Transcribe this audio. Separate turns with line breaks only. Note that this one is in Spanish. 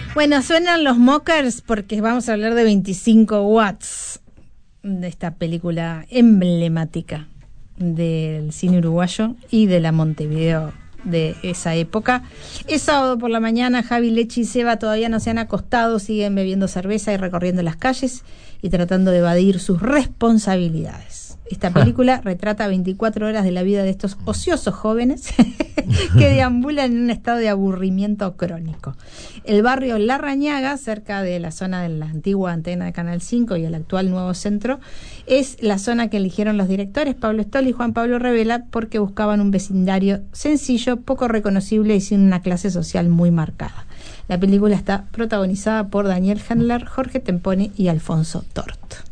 Bueno, suenan los Mockers porque vamos a hablar de 25 watts, de esta película emblemática del cine uruguayo y de la Montevideo de esa época. Es sábado por la mañana, Javi, Lechi y Seba todavía no se han acostado, siguen bebiendo cerveza y recorriendo las calles y tratando de evadir sus responsabilidades. Esta película retrata 24 horas de la vida de estos ociosos jóvenes que deambulan en un estado de aburrimiento crónico. El barrio Larrañaga, cerca de la zona de la antigua antena de Canal 5 y el actual Nuevo Centro, es la zona que eligieron los directores Pablo Stoll y Juan Pablo Revela porque buscaban un vecindario sencillo, poco reconocible y sin una clase social muy marcada. La película está protagonizada por Daniel Handler, Jorge Tempone y Alfonso Tort.